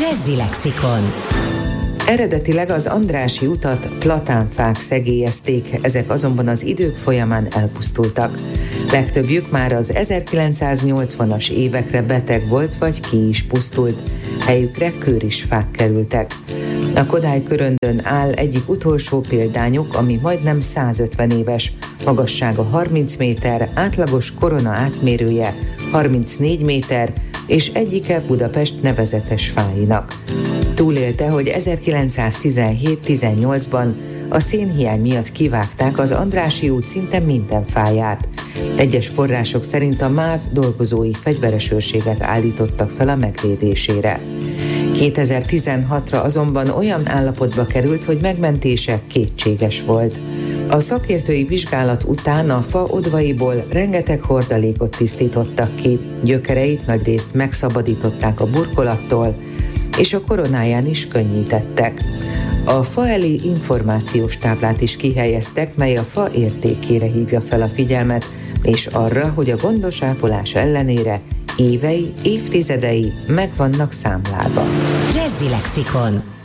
Jazzy Lexikon. Eredetileg az Andrássy utat platánfák szegélyezték, ezek azonban az idők folyamán elpusztultak. Legtöbbjük már az 1980-as évekre beteg volt, vagy ki is pusztult. Helyükre kőrisfák kerültek. A Kodály köröndön áll egyik utolsó példányuk, ami majdnem 150 éves, magassága 30 méter, átlagos korona átmérője 34 méter, és egyike Budapest nevezetes fáinak. Túlélte, hogy 1917-18-ban a szénhiány miatt kivágták az Andrássy út szinte minden fáját. Egyes források szerint a MÁV dolgozói fegyveres őrséget állítottak fel a megvédésére. 2016-ra azonban olyan állapotba került, hogy megmentése kétséges volt. A szakértői vizsgálat után a fa odvaiból rengeteg hordalékot tisztítottak ki, gyökereit nagyrészt megszabadították a burkolattól, és a koronáján is könnyítettek. A fa elé információs táblát is kihelyeztek, mely a fa értékére hívja fel a figyelmet, és arra, hogy a gondos ápolás ellenére évei, évtizedei meg vannak számlálva. Jazzy Lexikon.